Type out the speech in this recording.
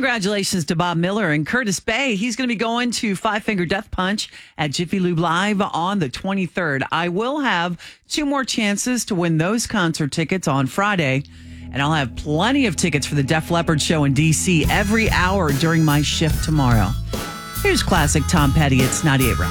Congratulations to Bob Miller and Curtis Bay. He's going to be going to Five Finger Death Punch at Jiffy Lube Live on the 23rd. I will have 2 more chances to win those concert tickets on Friday. And I'll have plenty of tickets for the Def Leppard show in D.C. every hour during my shift tomorrow. Here's classic Tom Petty. It's 98 Rock.